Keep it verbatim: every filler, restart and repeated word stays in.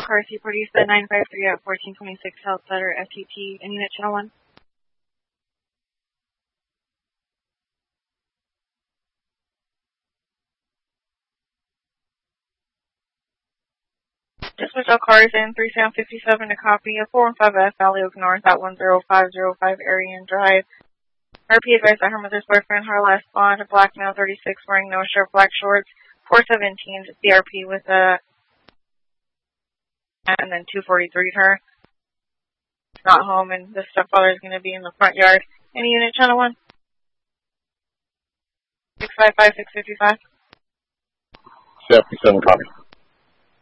car C Pordista nine five three at fourteen twenty-six South Sutter F T T in Unit Channel one. Dispatch all cars in three seven five seven to copy a four one five F Valley Oak North at one zero five zero five Arian Drive. R P advised that her mother's boyfriend, her last blonde, a black male, thirty-six, wearing no shirt, black shorts, four seventeen, C R P with a, and then two forty-three her. Not home, and the stepfather is going to be in the front yard. Any Unit Channel one? six five five six five five. seventy-seven, copy.